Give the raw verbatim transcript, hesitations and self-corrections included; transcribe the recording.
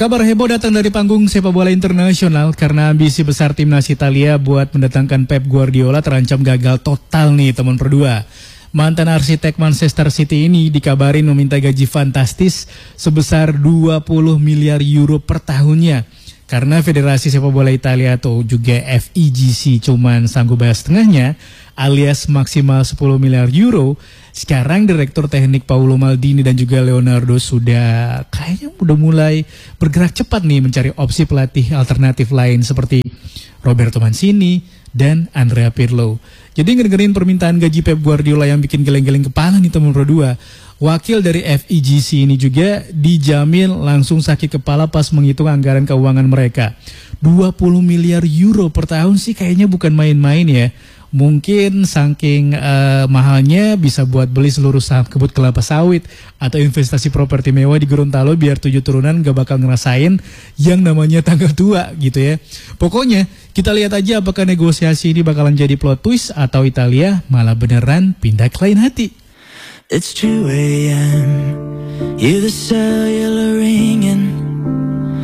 Kabar heboh datang dari panggung sepak bola internasional karena ambisi besar timnas Italia buat mendatangkan Pep Guardiola terancam gagal total nih teman berdua. Mantan arsitek Manchester City ini dikabarin meminta gaji fantastis sebesar dua puluh miliar euro per tahunnya. Karena Federasi Sepak Bola Italia atau juga F I G C cuman sanggup bayar setengahnya alias maksimal sepuluh miliar euro. Sekarang Direktur Teknik Paolo Maldini dan juga Leonardo sudah kayaknya udah mulai bergerak cepat nih mencari opsi pelatih alternatif lain seperti Roberto Mancini dan Andrea Pirlo. Jadi ngedengerin permintaan gaji Pep Guardiola yang bikin geleng-geleng kepala nih teman berdua. Wakil dari F I G C ini juga dijamin langsung sakit kepala pas menghitung anggaran keuangan mereka. dua puluh miliar euro per tahun sih kayaknya bukan main-main ya. Mungkin saking uh, mahalnya bisa buat beli seluruh saham kebun kelapa sawit atau investasi properti mewah di Gorontalo biar tujuh turunan gak bakal ngerasain yang namanya tanggal tua gitu ya. Pokoknya kita lihat aja apakah negosiasi ini bakalan jadi plot twist atau Italia malah beneran pindah ke lain hati. It's two a m You the cellular ringing.